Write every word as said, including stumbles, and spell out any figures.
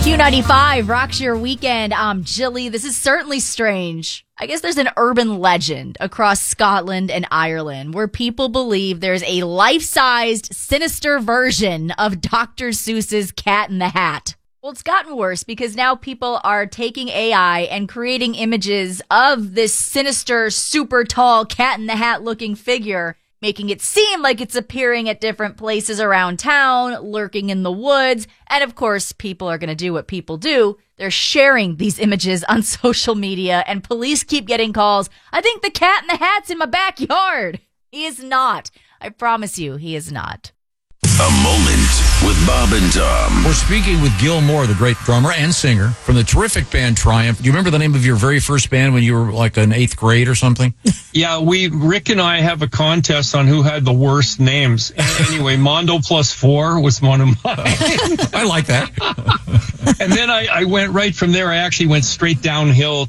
Q ninety-five rocks your weekend. I'm Jilly. This is certainly strange. I guess there's an urban legend across Scotland and Ireland where people believe there's a life-sized, sinister version of Doctor Seuss's Cat in the Hat. Well, it's gotten worse because now people are taking A I and creating images of this sinister, super tall Cat in the Hat looking figure, making it seem like it's appearing at different places around town, lurking in the woods. And of course, people are going to do what people do. They're sharing these images on social media, and police keep getting calls. I think the Cat in the Hat's in my backyard. He is not. I promise you, he is not. A moment with Bob and Tom. We're speaking with Gil Moore, the great drummer and singer from the terrific band Triumph. Do you remember the name of your very first band when you were like in eighth grade or something? Yeah, we Rick and I have a contest on who had the worst names. Anyway, Mondo Plus Four was one of mine. I like that. And then I, I went right from there. I actually went straight downhill